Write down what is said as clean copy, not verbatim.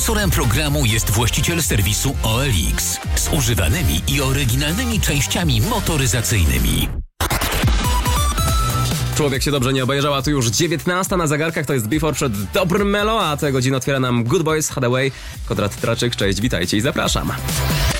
Sponsorem programu jest właściciel serwisu OLX z używanymi i oryginalnymi częściami motoryzacyjnymi. Człowiek się dobrze nie obejrzał, a tu już 19 na zegarkach, to jest Before przed dobrym melo, a tę godzinę otwiera nam Good Boys, Hathaway, Konrad Traczyk, cześć, witajcie i zapraszam.